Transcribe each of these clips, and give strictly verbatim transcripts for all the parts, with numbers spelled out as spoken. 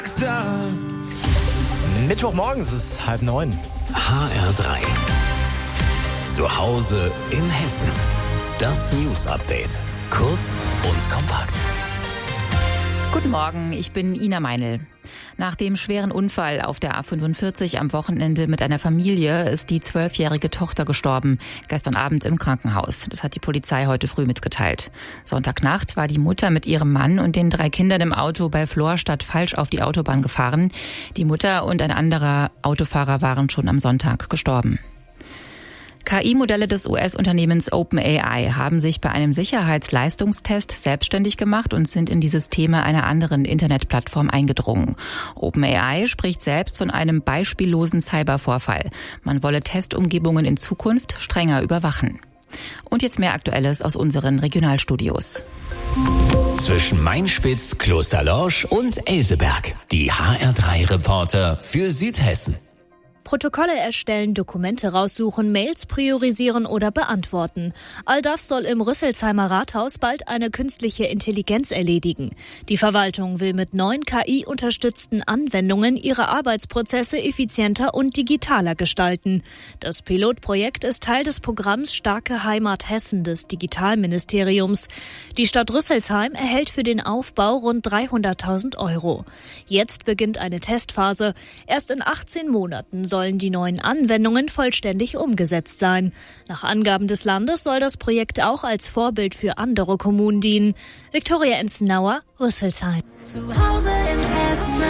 Mittwochmorgens ist halb neun. H R drei. Zu Hause in Hessen. Das News Update. Kurz und kompakt. Guten Morgen, ich bin Ina Meinl. Nach dem schweren Unfall auf der A fünfundvierzig am Wochenende mit einer Familie ist die zwölfjährige Tochter gestorben, gestern Abend im Krankenhaus. Das hat die Polizei heute früh mitgeteilt. Sonntagnacht war die Mutter mit ihrem Mann und den drei Kindern im Auto bei Florstadt falsch auf die Autobahn gefahren. Die Mutter und ein anderer Autofahrer waren schon am Sonntag gestorben. K I-Modelle des U S-Unternehmens OpenAI haben sich bei einem Sicherheitsleistungstest selbstständig gemacht und sind in die Systeme einer anderen Internetplattform eingedrungen. OpenAI spricht selbst von einem beispiellosen Cybervorfall. Man wolle Testumgebungen in Zukunft strenger überwachen. Und jetzt mehr Aktuelles aus unseren Regionalstudios. Zwischen Mainspitz, Klosterlorsch und Elseberg. Die H R drei Reporter für Südhessen. Protokolle erstellen, Dokumente raussuchen, Mails priorisieren oder beantworten. All das soll im Rüsselsheimer Rathaus bald eine künstliche Intelligenz erledigen. Die Verwaltung will mit neuen K I-unterstützten Anwendungen ihre Arbeitsprozesse effizienter und digitaler gestalten. Das Pilotprojekt ist Teil des Programms Starke Heimat Hessen des Digitalministeriums. Die Stadt Rüsselsheim erhält für den Aufbau rund dreihunderttausend Euro. Jetzt beginnt eine Testphase. Erst in achtzehn Monaten sollen die neuen Anwendungen vollständig umgesetzt sein. Nach Angaben des Landes soll das Projekt auch als Vorbild für andere Kommunen dienen. Viktoria Enzenauer, Rüsselsheim. Zu Hause in Hessen.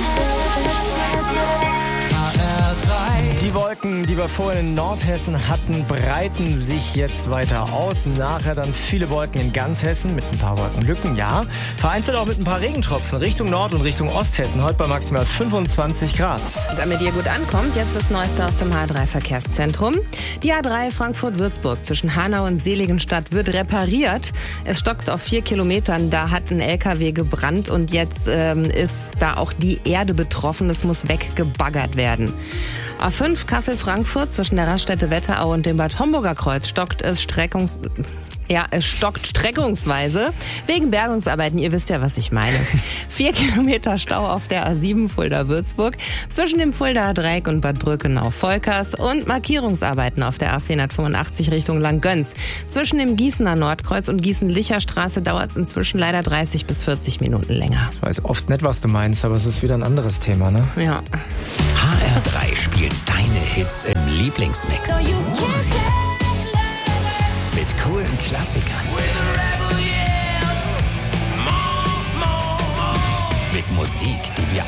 Die Wolken, die wir vorhin in Nordhessen hatten, breiten sich jetzt weiter aus. Nachher dann viele Wolken in ganz Hessen mit ein paar Wolkenlücken, ja. Vereinzelt auch mit ein paar Regentropfen Richtung Nord- und Richtung Osthessen. Heute bei maximal fünfundzwanzig Grad. Damit ihr gut ankommt, jetzt das Neueste aus dem H drei Verkehrszentrum. Die A drei Frankfurt-Würzburg zwischen Hanau und Seligenstadt wird repariert. Es stockt auf vier Kilometern. Da hat ein L K W gebrannt und jetzt ähm, ist da auch die Erde betroffen. Es muss weggebaggert werden. A fünf Kassel-Frankfurt zwischen der Raststätte Wetterau und dem Bad Homburger Kreuz stockt es Streckungs... Ja, es stockt streckungsweise wegen Bergungsarbeiten. Ihr wisst ja, was ich meine. Vier Kilometer Stau auf der A sieben Fulda-Würzburg zwischen dem Fuldaer Dreieck und Bad Brückenau-Volkers und Markierungsarbeiten auf der A vierhundertfünfundachtzig Richtung Langgöns. Zwischen dem Gießener Nordkreuz und Gießen-Licher-Straße dauert es inzwischen leider dreißig bis vierzig Minuten länger. Ich weiß oft nicht, was du meinst, aber es ist wieder ein anderes Thema, ne? Ja. H R drei spielt deine Hits im Lieblingsmix. So you can Mit coolen Klassikern. Mit Musik, die wir